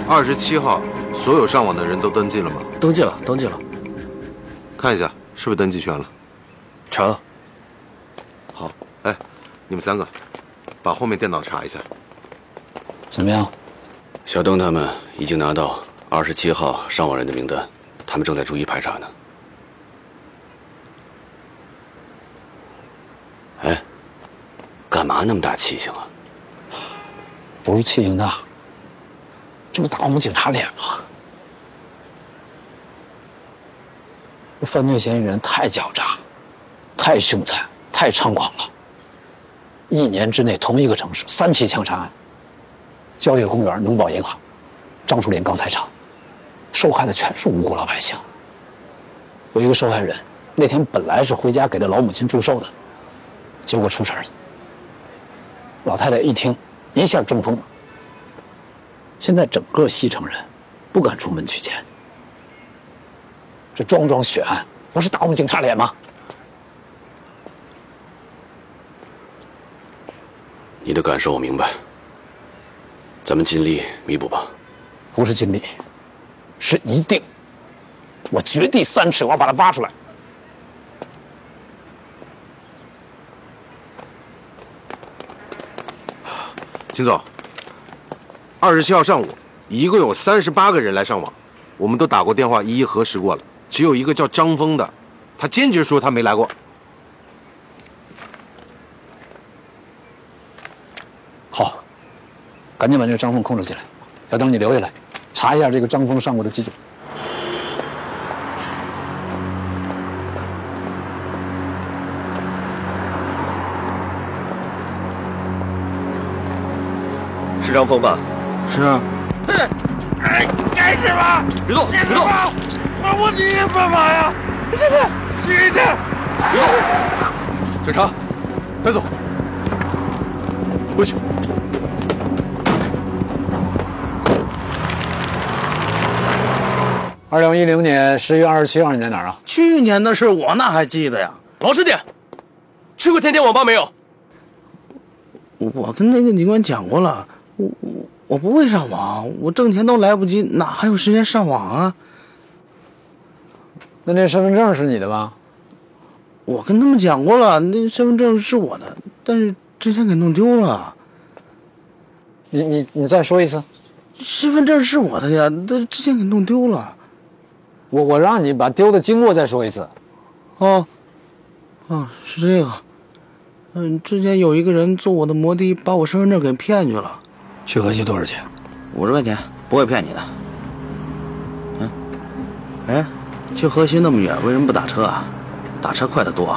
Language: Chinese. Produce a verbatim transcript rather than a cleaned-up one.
二十七号，所有上网的人都登记了吗？ 登记了，登记了。 看一下，是不是登记全了？ 全了。 好，哎，你们三个，把后面电脑查一下。 怎么样？ 小邓他们已经拿到二十七号上网人的名单，他们正在逐一排查呢。哎，干嘛那么大气性啊？ 不是气性大，这不打我们警察脸吗？这犯罪嫌疑人太狡诈，太凶残，太猖狂了。一年之内，同一个城市三起枪杀案：蕉叶公园、农保银行、张树林钢材厂，受害的全是无辜老百姓。有一个受害人那天本来是回家给这老母亲祝寿的，结果出事了。老太太一听，一下中风了。现在整个西城人不敢出门取钱。这桩桩血案不是打我们警察脸吗？ 你的感受我明白，咱们尽力弥补吧。 不是尽力，是一定。我掘地三尺，我要把他挖出来。 秦总，二十七号上午，一共有三十八个人来上网，我们都打过电话，一一核实过了，只有一个叫张峰的，他坚决说他没来过。 好，赶紧把这个张峰控制起来。小邓，你留下来，查一下这个张峰上过的机子。 是张峰吧？ 是啊。 哎，该是吧？ 别动，别动！ 我我你也犯法呀！现在去一点。 别动！警察，带走。回去。 二零一零年十月二十七号，你在哪儿啊？ 去年的事我哪还记得呀？ 老实点，去过天天网吧没有？ 我跟那个警官讲过了，我我我不会上网，我挣钱都来不及，哪还有时间上网啊？ 那这身份证是你的吧？ 我跟他们讲过了，那身份证是我的，但是之前给弄丢了。 你你你再说一次。 身份证是我的呀，但之前给弄丢了。 我我让你把丢的经过再说一次。 哦，哦，是这个。嗯，之前有一个人坐我的摩的，把我身份证给骗去了。 去河西多少钱？ 五十块钱，不会骗你的。嗯，哎，去河西那么远，为什么不打车啊？打车快得多。